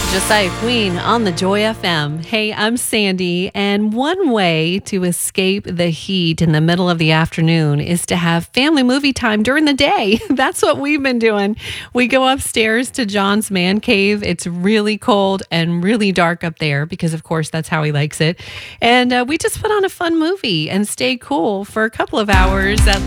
Josiah Queen on the Joy FM. Hey, I'm Sandy, and one way to escape the heat in the middle of the afternoon is to have family movie time during the day. That's what we've been doing. We go upstairs to John's man cave. It's really cold and really dark up there because, of course, that's how he likes it. And we just put on a fun movie and stay cool for a couple of hours at